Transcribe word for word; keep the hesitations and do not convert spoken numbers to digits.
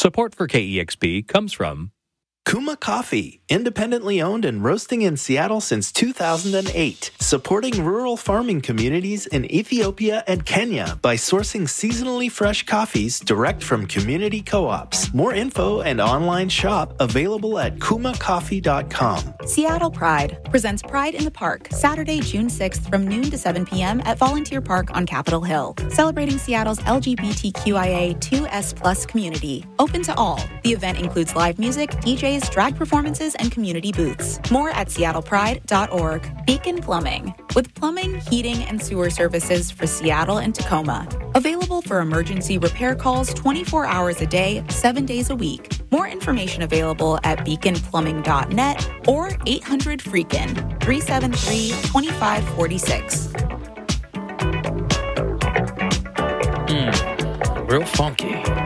Support for K E X P comes from Kuma Coffee, independently owned and roasting in Seattle since two thousand eight, supporting rural farming communities in Ethiopia and Kenya by sourcing seasonally fresh coffees direct from community co-ops. More info and online shop available at kuma coffee dot com. Seattle Pride presents Pride in the Park, Saturday, June sixth from noon to seven p.m. at Volunteer Park on Capitol Hill, celebrating Seattle's L G B T Q I A two S plus community. Open to all. The event includes live music, D Js, drag performances, and community booths. More at seattle pride dot org. Beacon Plumbing, with plumbing, heating, and sewer services for Seattle and Tacoma. Available for emergency repair calls twenty-four hours a day, seven days a week. More information available at beacon plumbing dot net or eight hundred freakin three seven three, two five four six. Mm, real funky.